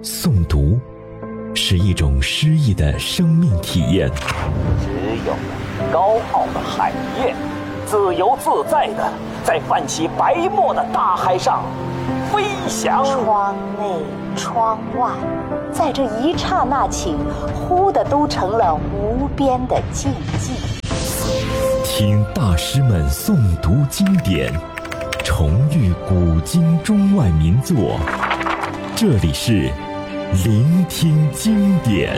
诵读是一种诗意的生命体验。 只有高傲的海燕，自由自在的在泛起白沫的大海上飞翔。 窗内窗外，在这一刹那起，忽的都成了无边的寂静。 听大师们诵读经典，重遇古今中外名作。这里是聆听经典。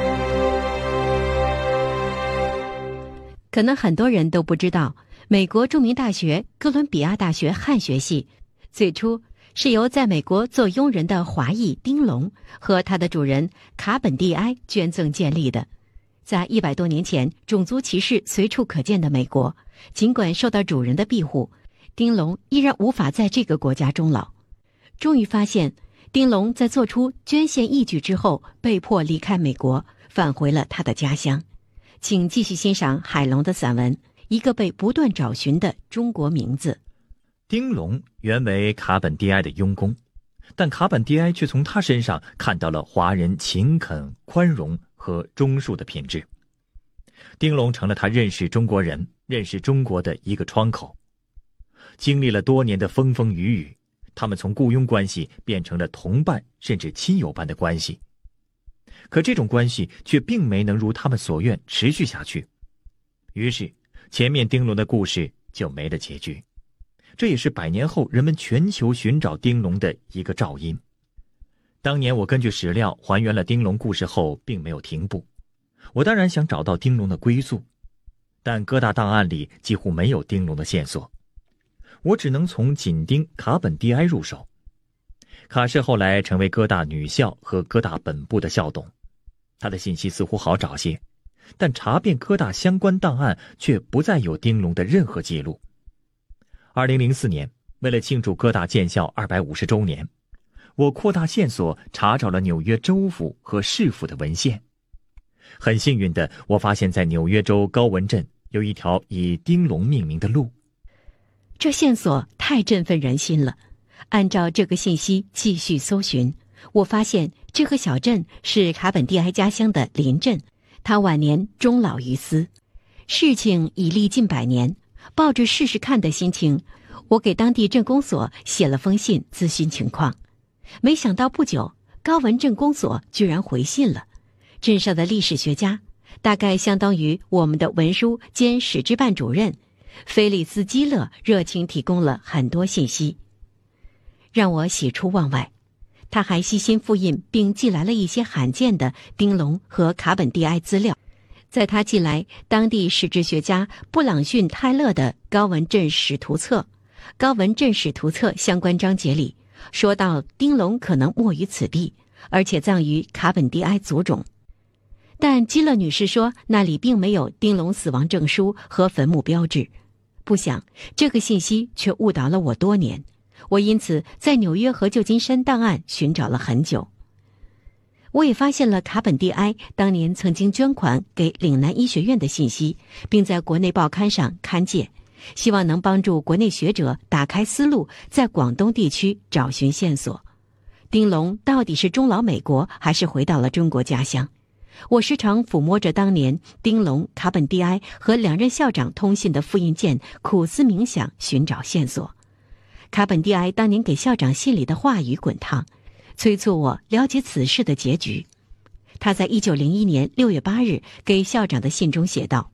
可能很多人都不知道，美国著名大学哥伦比亚大学汉学系最初是由在美国做佣人的华裔丁龙和他的主人卡本蒂埃捐赠建立的。在100多年前，种族歧视随处可见的美国，尽管受到主人的庇护，丁龙依然无法在这个国家终老。终于发现，丁龙在做出捐献义举之后，被迫离开美国，返回了他的家乡。请继续欣赏海龙的散文《一个被不断找寻的中国名字》。 丁龙原为卡本蒂埃的佣工，但卡本蒂埃却从他身上看到了华人勤恳、宽容和忠恕的品质。丁龙成了他认识中国人、认识中国的一个窗口。经历了多年的风风雨雨，他们从雇佣关系变成了同伴甚至亲友般的关系。可这种关系却并没能如他们所愿持续下去，于是前面丁龙的故事就没了结局。这也是100年后人们全球寻找丁龙的一个肇因。当年我根据史料还原了丁龙故事后，并没有停步。我当然想找到丁龙的归宿，但哥大档案里几乎没有丁龙的线索。我只能从紧盯卡本蒂埃入手。卡氏后来成为哥大女校和哥大本部的校董，他的信息似乎好找些，但查遍哥大相关档案却不再有丁龙的任何记录。2004年，为了庆祝哥大建校250周年，我扩大线索，查找了纽约州府和市府的文献。很幸运的，我发现在纽约州高文镇有一条以丁龙命名的路。 这线索太振奋人心了。按照这个信息继续搜寻，我发现这个小镇是卡本蒂埃家乡的邻镇，他晚年终老于斯。事情已历近100年，抱着试试看的心情，我给当地镇公所写了封信咨询情况。没想到不久，高文镇公所居然回信了。镇上的历史学家，大概相当于我们的文书兼史志办主任菲利斯基勒，热情提供了很多信息，让我喜出望外。他还悉心复印并寄来了一些罕见的丁龙和卡本蒂埃资料。在他寄来当地史志学家布朗逊泰勒的高文镇史图册相关章节里，说到丁龙可能没于此地，而且葬于卡本蒂埃族冢。但基勒女士说那里并没有丁龙死亡证书和坟墓标志。不想这个信息却误导了我多年，我因此在纽约和旧金山档案寻找了很久。我也发现了卡本蒂埃当年曾经捐款给岭南医学院的信息，并在国内报刊上刊介，希望能帮助国内学者打开思路，在广东地区找寻线索。丁龙到底是终老美国，还是回到了中国家乡？我时常抚摸着当年丁龙、卡本蒂埃和2任校长通信的复印件，苦思冥想，寻找线索。卡本蒂埃当年给校长信里的话语滚烫，催促我了解此事的结局。他在1901年6月8日给校长的信中写道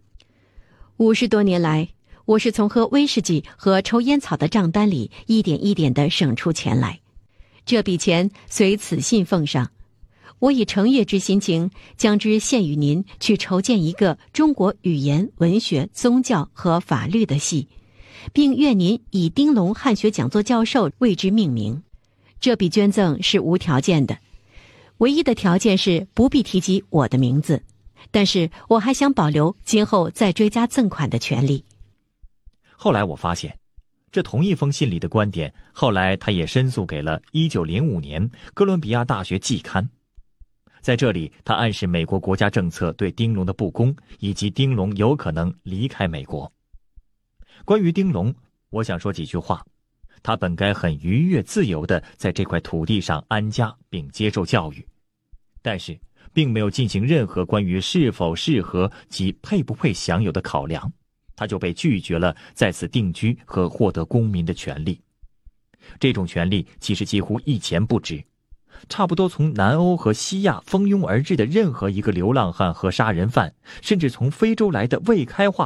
：50多年来，我是从喝威士忌和抽烟草的账单里一点一点地省出钱来，这笔钱随此信奉上。我以诚悦之心情，将之献与您，去筹建一个中国语言、文学、宗教和法律的系，并愿您以丁龙汉学讲座教授为之命名。这笔捐赠是无条件的，唯一的条件是不必提及我的名字，但是我还想保留今后再追加赠款的权利。 后来我发现，这同一封信里的观点，后来他也申诉给了1905年哥伦比亚大学季刊。在这里，他暗示美国国家政策对丁龙的不公，以及丁龙有可能离开美国。关于丁龙，我想说几句话。 他本该很愉悦自由地在这块土地上安家并接受教育，但是并没有进行任何关于是否适合及配不配享有的考量，他就被拒绝了在此定居和获得公民的权利。这种权利其实几乎一钱不值，差不多从南欧和西亚蜂拥而至的任何一个流浪汉和杀人犯，甚至从非洲来的未开化